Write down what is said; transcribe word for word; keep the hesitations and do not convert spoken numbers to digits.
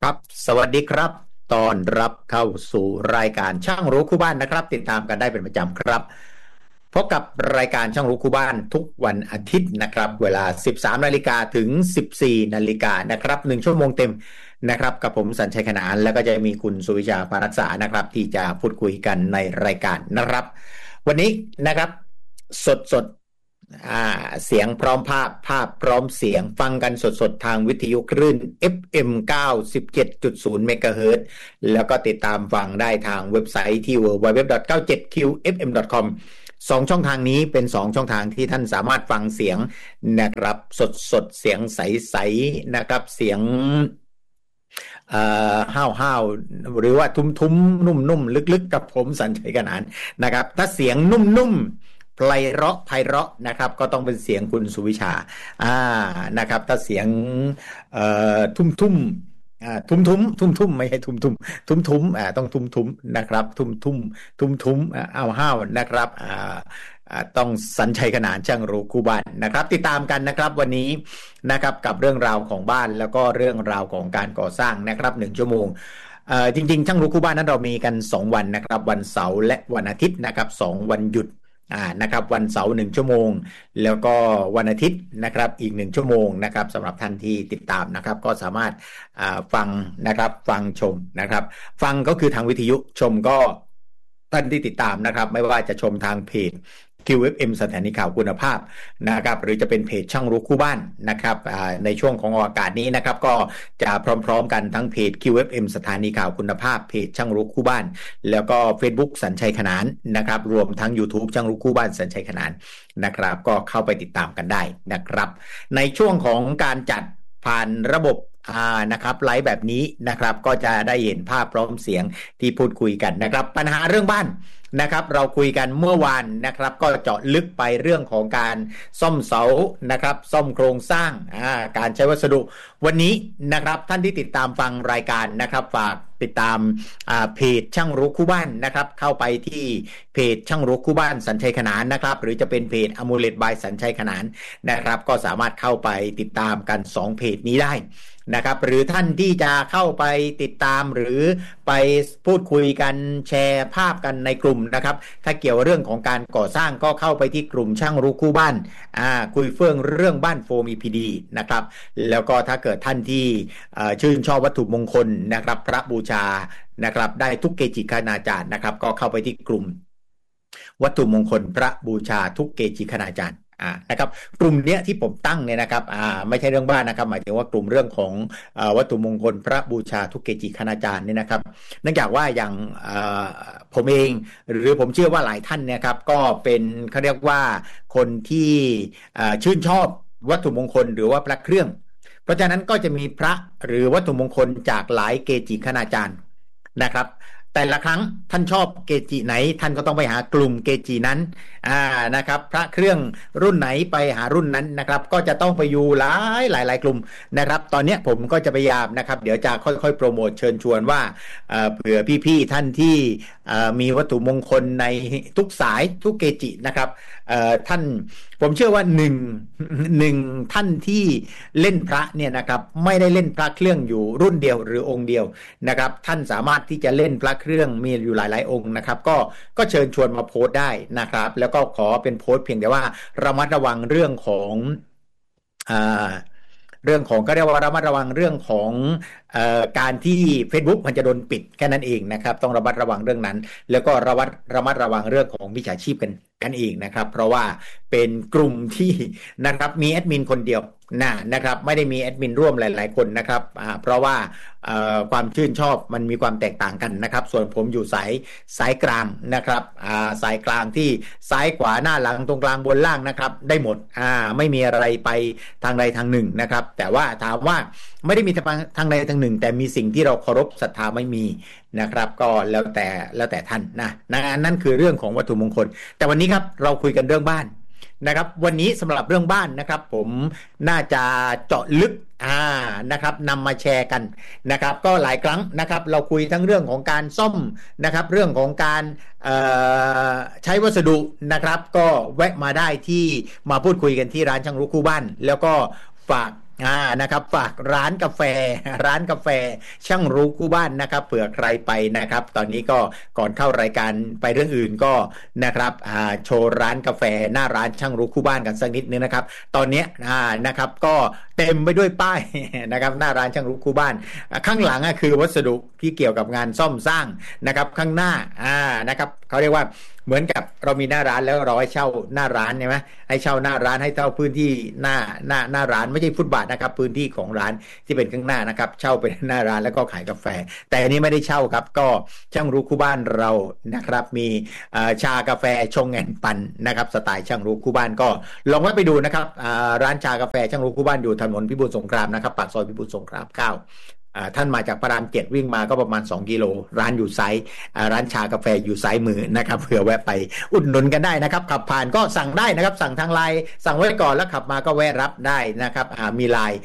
ครับสวัสดีครับต้อนรับเข้าสู่รายการช่างรู้คู่บ้านนะครับติดตามกันได้เป็นประจำครับพบกับรายการช่างรู้คู่บ้านทุกวันอาทิตย์นะครับเวลา สิบสาม นาฬิกาถึง สิบสี่ นาฬิกานะครับหนึ่งชั่วโมงเต็มนะครับกับผมสัญชัยขนานแล้วก็จะมีคุณสุวิชาปารักษานะครับที่จะพูดคุยกันในรายการนะครับวันนี้นะครับสดสดอ่าเสียงพร้อมภาพภาพพร้อมเสียงฟังกันสดๆทางวิทยุคลื่น เอฟ เอ็ม เก้าสิบเจ็ดจุดศูนย์ เมกะเฮิรตซ์แล้วก็ติดตามฟังได้ทางเว็บไซต์ที่ ดับเบิลยู ดับเบิลยู ดับเบิลยู ดอท เก้าสิบเจ็ด คิว เอฟ เอ็ม ดอท คอม สองช่องทางนี้เป็นสองช่องทางที่ท่านสามารถฟังเสียงนะครับสดๆเสียงใสๆนะครับเสียงเอ่อห้าวๆหรือว่าทุ้มๆนุ่มๆลึกๆกับผมสัญชัยขนานนะครับถ้าเสียงนุ่มๆไพเราะไพเราะนะครับก็ต้องเป็นเสียงคุณสุวิชาอ่านะครับถ้าเสียงเอ่อทุ่มๆอ่าทุ้มๆทุ่มๆไม่ใช่ทุ้มๆทุ้มๆอ่าต้องทุ้มๆนะครับทุ้มๆทุ้มๆอ่าเอาห้าวนะครับอ่าต้องสัญชัยขนานช่างรู้คู่บ้านนะครับติดตามกันนะครับวันนี้นะครับกับเรื่องราวของบ้านแล้วก็เรื่องราวของการก่อสร้างนะครับหนึ่งชั่วโมงเอ่อจริงๆช่างรู้คู่บ้านนั้นเรามีกันสองวันนะครับวันเสาร์และวันอาทิตย์นะครับสองวันหยุดอ่านะครับวันเสาร์หนึ่งชั่วโมงแล้วก็วันอาทิตย์นะครับอีกหนึ่งชั่วโมงนะครับสำหรับท่านที่ติดตามนะครับก็สามารถอ่าฟังนะครับฟังชมนะครับฟังก็คือทางวิทยุชมก็ท่านที่ติดตามนะครับไม่ว่าจะชมทางเพจ คิว เอฟ เอ็ม สถานีข่าวคุณภาพนะครับหรือจะเป็นเพจช่างรู้คู่บ้านนะครับในช่วงของอากาศนี้นะครับก็จะพร้อมๆกันทั้งเพจ คิว เอฟ เอ็ม สถานีข่าวคุณภาพเพจช่างรู้คู่บ้านแล้วก็ Facebook สัญชัยขนานนะครับรวมทั้ง YouTube ช่างรู้คู่บ้านสัญชัยขนานนะครับก็เข้าไปติดตามกันได้นะครับในช่วงของการจัดผ่านระบบอ่านะครับไลฟ์แบบนี้นะครับก็จะได้เห็นภาพพร้อมเสียงที่พูดคุยกันนะครับปัญหาเรื่องบ้านนะครับเราคุยกันเมื่อวานนะครับก็เจาะลึกไปเรื่องของการซ่อมเสานะครับซ่อมโครงสร้างอ่าการใช้วัสดุวันนี้นะครับท่านที่ติดตามฟังรายการนะครับฝากติดตามอ่าเพจช่างรู้คู่บ้านนะครับเข้าไปที่เพจช่างรู้คู่บ้านสัญชัยขนานนะครับหรือจะเป็นเพจ Amulet by สัญชัยขนานนะครับก็สามารถเข้าไปติดตามกันสองเพจนี้ได้นะครับหรือท่านที่จะเข้าไปติดตามหรือไปพูดคุยกันแชร์ภาพกันในกลุ่มนะครับถ้าเกี่ยวเรื่องของการก่อสร้างก็เข้าไปที่กลุ่มช่างรู้คู่บ้านอ่าคุยเฟื่องเรื่องบ้านโฟม อี พี ดี นะครับแล้วก็ถ้าเกิดท่านที่ชื่นชอบวัตถุมงคลนะครับพระบูชานะครับได้ทุกเกจิคณาจารย์นะครับก็เข้าไปที่กลุ่มวัตถุมงคลพระบูชาทุกเกจิคณาจารย์อ่านะครับกลุ่มเนี้ยที่ผมตั้งเนี่ยนะครับอ่าไม่ใช่เรื่องบ้านนะครับหมายถึงว่ากลุ่มเรื่องของอ่าวัตถุมงคลพระบูชาทุกเกจิคณาจารย์เนี่ยนะครับเนื่องจากว่าอย่างอ่าผมเองหรือผมเชื่อว่าหลายท่านเนี่ยครับก็เป็นเขาเรียกว่าคนที่อ่าชื่นชอบวัตถุมงคลหรือว่าพระเครื่องเพราะฉะนั้นก็จะมีพระหรือวัตถุมงคลจากหลายเกจิคณาจารย์นะครับแต่ละครั้งท่านชอบเกจิไหนท่านก็ต้องไปหากลุ่มเกจินั้นอ่านะครับพระเครื่องรุ่นไหนไปหารุ่นนั้นนะครับก็จะต้องไปอยู่หลายหลายหลายกลุ่มนะครับตอนนี้ผมก็จะพยายามนะครับเดี๋ยวจะค่อยๆโปรโมทเชิญชวนว่าเผื่อพี่ๆท่านที่มีวัตถุมงคลในทุกสายทุกเกจินะครับท่านผมเชื่อว่าหนึ่งหนึ่งท่านที่เล่นพระเนี่ยนะครับไม่ได้เล่นพระเครื่องอยู่รุ่นเดียวหรือองค์เดียวนะครับท่านสามารถที่จะเล่นพระเครื่องมีอยู่หลายๆองค์นะครับก็ก็เชิญชวนมาโพสต์ได้นะครับแล้วก็ขอเป็นโพสต์เพียงแต่ว่าระมัดระวังเรื่องของอ่าเรื่องของก็เรียกว่าระมัดระวังเรื่องของเอ่อการที่ Facebook มันจะโดนปิดแค่นั้นเองนะครับต้องระมัดระวังเรื่องนั้นแล้วก็ระมัดระมัดระวังเรื่องของมิจฉาชีพกันกันเองนะครับเพราะว่าเป็นกลุ่มที่นะครับมีแอดมินคนเดียวนะนะครับไม่ได้มีแอดมินร่วมหลายๆคนนะครับอ่าเพราะว่าความชื่นชอบมันมีความแตกต่างกันนะครับส่วนผมอยู่สายสายกลางนะครับอ่าสายกลางที่ซ้ายขวาหน้าหลังตรงกลางบนล่างนะครับได้หมดอ่าไม่มีอะไรไปทางใดทางหนึ่งนะครับแต่ว่าถามว่าไม่ได้มีทางใดทางหนึ่งแต่มีสิ่งที่เราเคารพศรัทธาไม่มีนะครับก็แล้วแต่แล้วแต่ท่านนะนั่นคือเรื่องของวัตถุมงคลแต่วันนี้ครับเราคุยกันเรื่องบ้านนะครับวันนี้สำหรับเรื่องบ้านนะครับผมน่าจะเจาะลึกอ่านะครับนำมาแชร์กันนะครับก็หลายครั้งนะครับเราคุยทั้งเรื่องของการซ่อมนะครับเรื่องของการเอ่อใช้วัสดุนะครับก็แวะมาได้ที่มาพูดคุยกันที่ร้านช่างรู้คู่บ้านแล้วก็ฝากอ่านะครับฝากร้านกาแฟร้านกาแฟช่างรู้คู่บ้านนะครับเผื่อใครไปนะครับตอนนี้ก็ก่อนเข้ารายการไปเรื่องอื่นก็นะครับอ่าโชว์ร้านกาแฟหน้าร้านช่างรู้คู่บ้านกันสักนิดนึงนะครับตอนนี้อ่านะครับก็เต็มไปด้วยป้ายนะครับหน้าร้านช่างรู้คู่บ้านข้างหลังอ่ะคือวัสดุที่เกี่ยวกับงานซ่อมสร้างนะครับข้างหน้าอ่านะครับเขาเรียกว่าเหมือนกับเรามีหน้าร้านแล้วเราให้เช่าหน้าร้านใช่ไหมให้เช่าหน้าร้านให้เช่าพื้นที่หน้าหน้าหน้าร้านไม่ใช่ฟุตบาทนะครับพื้นที่ของร้านที่เป็นข้างหน้านะครับเช่าเป็นหน้าร้านแล้วก็ขายกาแฟแต่อันนี้ไม่ได้เช่าครับก็ช่างรู้คู่บ้านเรานะครับมีชากาแฟชงแอนปันนะครับสไตล์ช่างรู้คู่บ้านก็ลองแวะไปดูนะครับร้านชากาแฟช่างรู้คู่บ้านอยู่ถนนพิบูลสงครามนะครับปากซอยพิบูลสงครามเก้าท่านมาจากพระรามเจ็ดวิ่งมาก็ประมาณสองกิโลร้านอยู่ไซส์ร้านชากาแฟอยู่ซ้ายมือนะครับเผื่อแวะไปอุดหนุนกันได้นะครับขับผ่านก็สั่งได้นะครับสั่งทางไลน์สั่งไว้ก่อนแล้วขับมาก็แวะรับได้นะครับมีไลน์